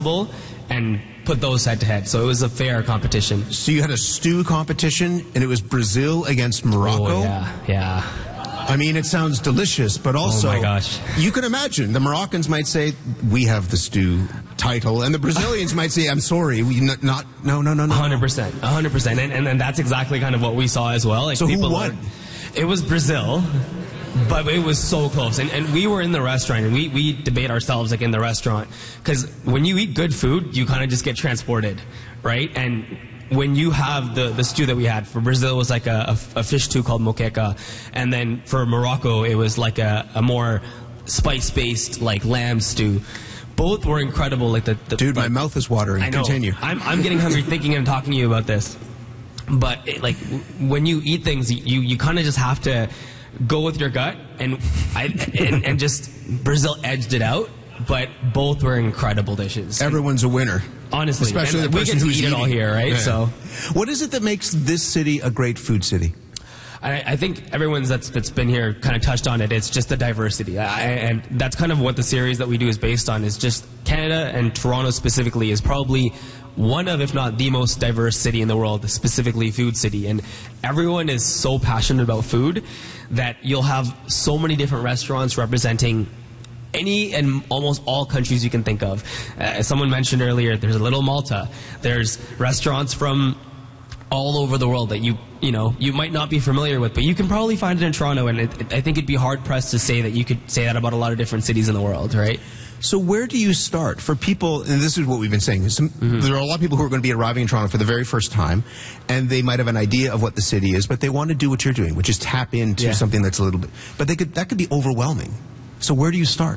and put those head to head. So it was a fair competition. So you had a stew competition, and it was Brazil against Morocco? Oh, yeah. I mean, it sounds delicious, but also, oh my gosh, you can imagine the Moroccans might say, "We have the stew title," and the Brazilians might say, "I'm sorry, we no." 100%, and that's exactly kind of what we saw as well. Like, so who won? It was Brazil, but it was so close. And we were in the restaurant, and we debate ourselves like in the restaurant, because when you eat good food, you kind of just get transported, right? And when you have the stew that we had, for Brazil, it was like a fish stew called moqueca. And then for Morocco, it was like a more spice-based, like, lamb stew. Both were incredible. Like Dude, my mouth is watering. I know. Continue. I'm getting hungry thinking and talking to you about this. But, when you eat things, you kind of just have to go with your gut. And just Brazil edged it out. But both were incredible dishes. Everyone's a winner. Honestly, especially the person who's eating it all here, right? Yeah. So, what is it that makes this city a great food city? I think everyone's that's been here kind of touched on it. It's just the diversity, and that's kind of what the series that we do is based on. Is just Canada, and Toronto specifically is probably one of, if not the most diverse city in the world, specifically food city. And everyone is so passionate about food that you'll have so many different restaurants representing any and almost all countries you can think of. As someone mentioned earlier, there's a Little Malta. There's restaurants from all over the world that you might not be familiar with, but you can probably find it in Toronto. And I think it'd be hard pressed to say that you could say that about a lot of different cities in the world, right? So where do you start for people? And this is what we've been saying. There are a lot of people who are going to be arriving in Toronto for the very first time, and they might have an idea of what the city is, but they want to do what you're doing, which is tap into something that's a little bit. But that could be overwhelming. So where do you start?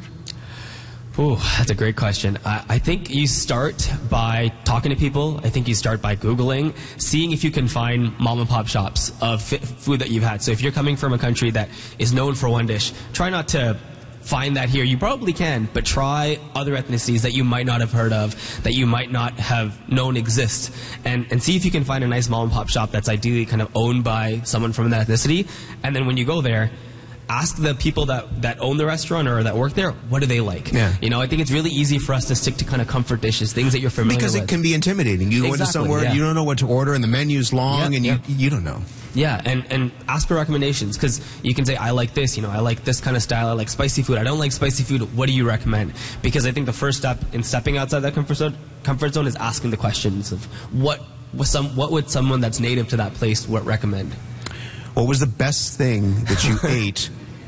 Oh, that's a great question. I think you start by talking to people. I think you start by Googling, seeing if you can find mom and pop shops of food that you've had. So if you're coming from a country that is known for one dish, try not to find that here. You probably can, but try other ethnicities that you might not have heard of, that you might not have known exist, and see if you can find a nice mom and pop shop that's ideally kind of owned by someone from that ethnicity. And then when you go there, ask the people that own the restaurant or that work there, what do they like? Yeah. I think it's really easy for us to stick to kind of comfort dishes, things that you're familiar with. Because it can be intimidating. You go into somewhere, you don't know what to order, and the menu's long, and you don't know. Yeah, and ask for recommendations, because you can say, I like this, I like this kind of style, I like spicy food, I don't like spicy food, what do you recommend? Because I think the first step in stepping outside that comfort zone is asking the questions of what would someone that's native to that place recommend? What was the best thing that you ate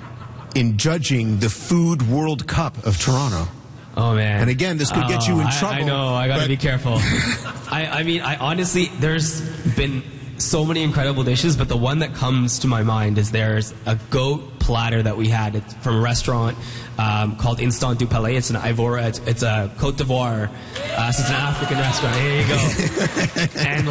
in judging the Food World Cup of Toronto? Oh, man. And again, this could get you in trouble. I know, I got to be careful. I mean, honestly, there's been so many incredible dishes, but the one that comes to my mind is there's a goat platter that we had. It's from a restaurant called Instant du Palais. It's an Ivora. It's a Côte d'Ivoire. So it's an African restaurant. Here you go. And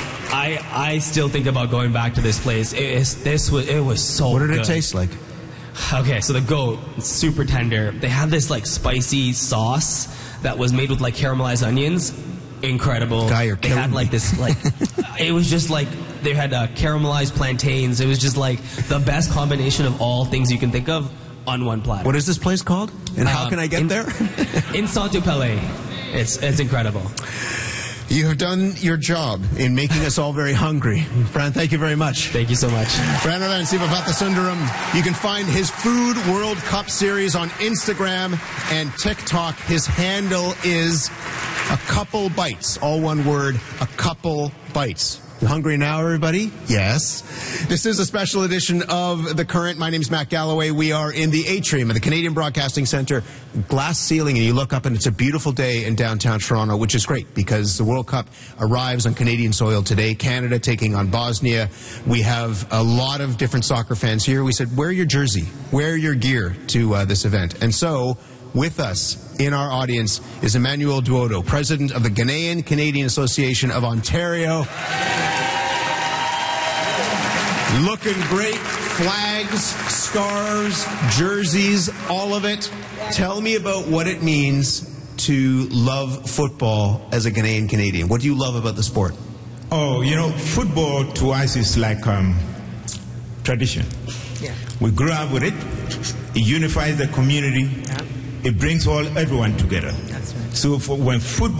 I still think about going back to this place. It was so good. What did it taste like? Okay, so the goat, it's super tender. They had this spicy sauce that was made with caramelized onions. Incredible. Guy, you're killing me. They had this it was just they had caramelized plantains. It was just the best combination of all things you can think of on one platter. What is this place called? And how can I get there? Instant du Palais. It's incredible. You have done your job in making us all very hungry. Fran, thank you very much. Thank you so much. Fran Ravan Sivapathsundaram. You can find his Food World Cup series on Instagram and TikTok. His handle is A Couple Bites. All one word, A Couple Bites. You hungry now, everybody? Yes. This is a special edition of The Current. My name's Matt Galloway. We are in the atrium of the Canadian Broadcasting Centre. Glass ceiling, and you look up and it's a beautiful day in downtown Toronto, which is great because the World Cup arrives on Canadian soil today. Canada taking on Bosnia. We have a lot of different soccer fans here. We said, wear your jersey, wear your gear to this event. And so, with us in our audience is Emmanuel Duodo, president of the Ghanaian Canadian Association of Ontario. Looking great. Flags, scarves, jerseys, all of it. Tell me about what it means to love football as a Ghanaian Canadian. What do you love about the sport? Oh, football to us is like tradition. Yeah. We grew up with it. It unifies the community. Yeah. It brings everyone together. That's right. So when football